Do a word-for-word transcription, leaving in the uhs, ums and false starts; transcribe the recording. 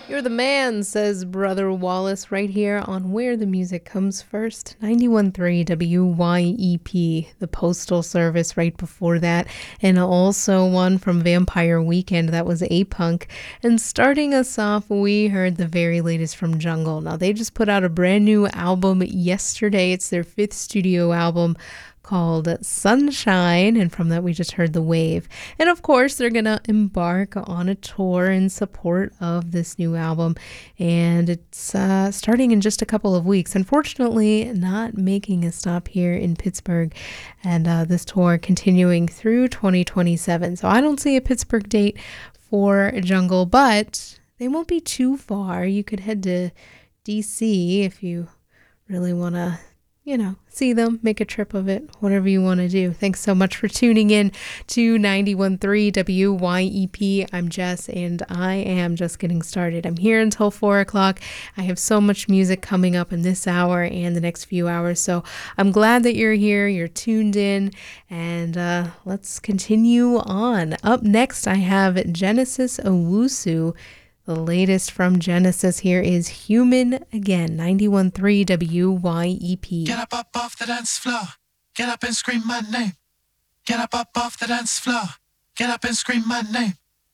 You're the man, says Brother Wallace, right here on Where the Music Comes First, ninety-one point three W Y E P, the Postal Service right before that, and also one from Vampire Weekend, that was A-Punk. And starting us off, we heard the very latest from Jungle. Now, they just put out a brand new album yesterday. It's their fifth studio album, called Sunshine, and from that we just heard The Wave. And of course they're gonna embark on a tour in support of this new album, and it's uh, starting in just a couple of weeks. Unfortunately, not making a stop here in Pittsburgh, and uh, this tour continuing through twenty twenty-seven. So I don't see a Pittsburgh date for Jungle, but they won't be too far. You could head to D C if you really want to, you know, see them, make a trip of it, whatever you want to do. Thanks so much for tuning in to ninety-one point three W Y E P. I'm Jess, and I am just getting started. I'm here until four o'clock. I have so much music coming up in this hour and the next few hours, so I'm glad that you're here, you're tuned in, and uh, let's continue on. Up next, I have Genesis Owusu. The latest from Genesis here is Human Again, ninety-one point three W Y E P. Get up, up off the dance floor. Get up and scream my name. Get up, up off the dance floor. Get up and scream my name.